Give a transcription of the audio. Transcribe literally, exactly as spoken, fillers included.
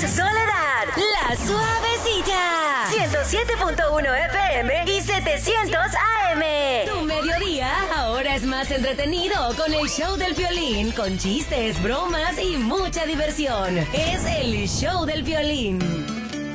Soledad, La Suavecita. ciento siete punto uno F M y setecientos A M. Tu mediodía ahora es más entretenido con el show del Piolín, con chistes, bromas y mucha diversión. Es el show del Piolín.